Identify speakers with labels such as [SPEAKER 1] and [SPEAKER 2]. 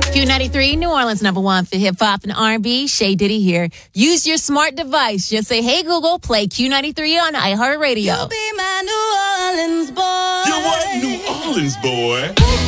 [SPEAKER 1] Q93, New Orleans #1 for hip hop and R&B. Shay Diddy here. Use your smart device. Just say, "Hey Google, play Q93 on iHeartRadio."
[SPEAKER 2] You be my New Orleans boy.
[SPEAKER 3] You what, New Orleans boy?